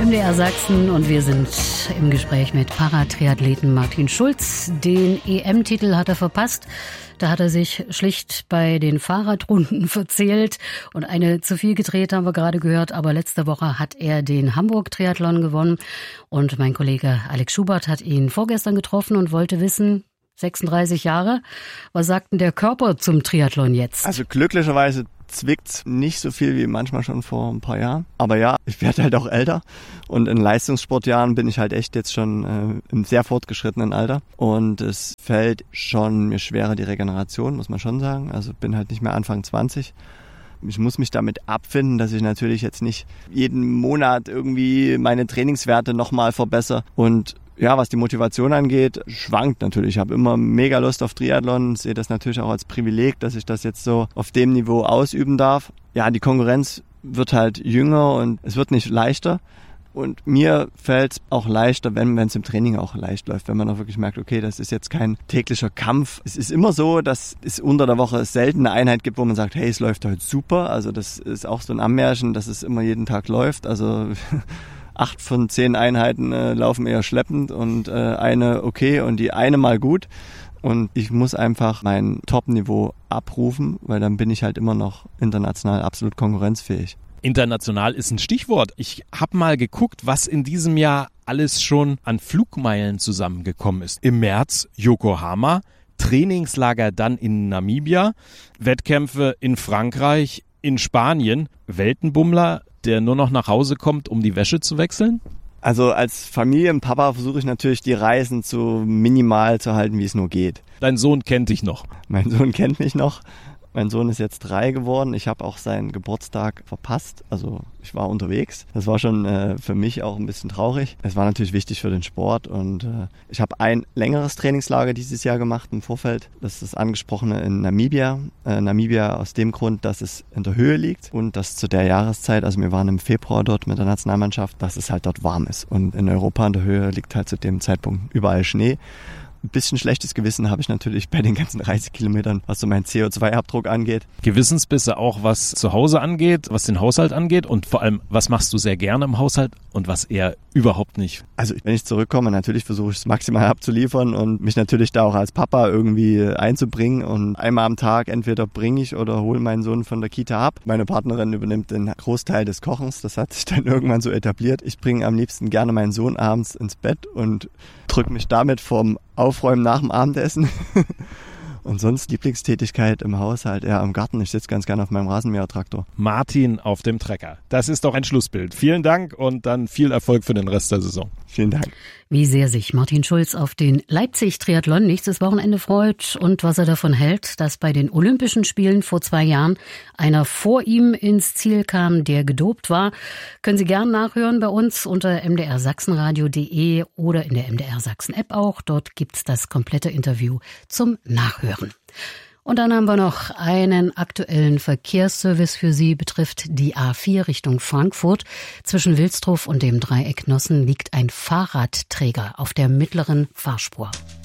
MDR Sachsen und wir sind im Gespräch mit Paratriathleten Martin Schulz. Den EM-Titel hat er verpasst. Da hat er sich schlicht bei den Fahrradrunden verzählt und eine zu viel gedreht, haben wir gerade gehört. Aber letzte Woche hat er den Hamburg-Triathlon gewonnen und mein Kollege Alex Schubert hat ihn vorgestern getroffen und wollte wissen, 36 Jahre, was sagt denn der Körper zum Triathlon jetzt? Also glücklicherweise zwickt's nicht so viel wie manchmal schon vor ein paar Jahren. Aber ja, ich werde halt auch älter und in Leistungssportjahren bin ich halt echt jetzt schon im sehr fortgeschrittenen Alter. Und es fällt schon mir schwerer, die Regeneration, muss man schon sagen. Also bin halt nicht mehr Anfang 20. Ich muss mich damit abfinden, dass ich natürlich jetzt nicht jeden Monat irgendwie meine Trainingswerte nochmal verbessere. Und ja, was die Motivation angeht, schwankt natürlich. Ich habe immer mega Lust auf Triathlon, sehe das natürlich auch als Privileg, dass ich das jetzt so auf dem Niveau ausüben darf. Ja, die Konkurrenz wird halt jünger und es wird nicht leichter. Und mir fällt es auch leichter, wenn es im Training auch leicht läuft, wenn man auch wirklich merkt, okay, das ist jetzt kein täglicher Kampf. Es ist immer so, dass es unter der Woche selten eine Einheit gibt, wo man sagt, hey, es läuft heute super. Also das ist auch so ein Ammärchen, dass es immer jeden Tag läuft. Also 8 von 10 Einheiten laufen eher schleppend und eine okay und die eine mal gut. Und ich muss einfach mein Top-Niveau abrufen, weil dann bin ich halt immer noch international absolut konkurrenzfähig. International ist ein Stichwort. Ich habe mal geguckt, was in diesem Jahr alles schon an Flugmeilen zusammengekommen ist. Im März Yokohama, Trainingslager dann in Namibia, Wettkämpfe in Frankreich, in Spanien, Weltenbummler, der nur noch nach Hause kommt, um die Wäsche zu wechseln? Also als Familienpapa versuche ich natürlich, die Reisen so minimal zu halten, wie es nur geht. Dein Sohn kennt dich noch? Mein Sohn kennt mich noch. Mein Sohn ist jetzt 3 geworden. Ich habe auch seinen Geburtstag verpasst. Also ich war unterwegs. Das war schon für mich auch ein bisschen traurig. Es war natürlich wichtig für den Sport. Und ich habe ein längeres Trainingslager dieses Jahr gemacht im Vorfeld. Das ist das angesprochene in Namibia. Namibia aus dem Grund, dass es in der Höhe liegt und dass zu der Jahreszeit, also wir waren im Februar dort mit der Nationalmannschaft, dass es halt dort warm ist. Und in Europa in der Höhe liegt halt zu dem Zeitpunkt überall Schnee. Ein bisschen schlechtes Gewissen habe ich natürlich bei den ganzen 30 Kilometern, was so meinen CO2-Abdruck angeht. Gewissensbisse auch, was zu Hause angeht, was den Haushalt angeht und vor allem, was machst du sehr gerne im Haushalt und was eher überhaupt nicht? Also wenn ich zurückkomme, natürlich versuche ich es maximal abzuliefern und mich natürlich da auch als Papa irgendwie einzubringen und einmal am Tag entweder bringe ich oder hole meinen Sohn von der Kita ab. Meine Partnerin übernimmt den Großteil des Kochens, das hat sich dann irgendwann so etabliert. Ich bringe am liebsten gerne meinen Sohn abends ins Bett und drücke mich damit vom Aufräumen nach dem Abendessen. Und sonst Lieblingstätigkeit im Haushalt, eher im Garten. Ich sitze ganz gerne auf meinem Rasenmähertraktor. Martin auf dem Trecker. Das ist doch ein Schlussbild. Vielen Dank und dann viel Erfolg für den Rest der Saison. Vielen Dank. Wie sehr sich Martin Schulz auf den Leipzig-Triathlon nächstes Wochenende freut und was er davon hält, dass bei den Olympischen Spielen vor 2 Jahren einer vor ihm ins Ziel kam, der gedopt war, können Sie gern nachhören bei uns unter mdrsachsenradio.de oder in der MDR Sachsen App auch. Dort gibt's das komplette Interview zum Nachhören. Und dann haben wir noch einen aktuellen Verkehrsservice für Sie, betrifft die A4 Richtung Frankfurt. Zwischen Wilsdruf und dem Dreieck Nossen liegt ein Fahrradträger auf der mittleren Fahrspur.